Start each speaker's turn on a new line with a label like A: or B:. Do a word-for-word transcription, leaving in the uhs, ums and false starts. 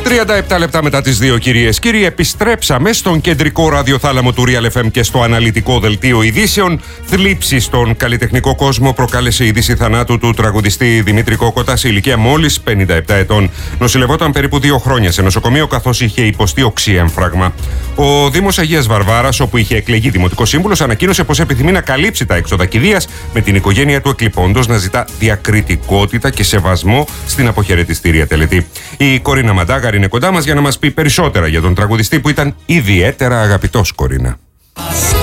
A: τριάντα επτά λεπτά μετά τις δύο, κυρίες. Κύριοι, επιστρέψαμε στον κεντρικό ραδιοθάλαμο του Real εφ εμ και στο αναλυτικό δελτίο ειδήσεων. Θλίψη στον καλλιτεχνικό κόσμο προκάλεσε η είδηση θανάτου του τραγουδιστή Δημήτρη Κόκοτα σε ηλικία μόλις πενήντα επτά ετών. Νοσηλευόταν περίπου δύο χρόνια σε νοσοκομείο, καθώς είχε υποστεί οξύέμφραγμα. Ο Δήμος Αγίας Βαρβάρας, όπου είχε εκλεγεί δημοτικός σύμβουλος, ανακοίνωσε πως επιθυμεί να καλύψει τα έξοδα κηδείας, με την οικογένεια του εκλειπώντος να ζητά διακριτικότητα και σεβασμό στην αποχαιρετιστήρια τελετή. Η Κορίνα Μαντάγαρη είναι κοντά μας για να μας πει περισσότερα για τον τραγουδιστή που ήταν ιδιαίτερα αγαπητός, Κορίνα.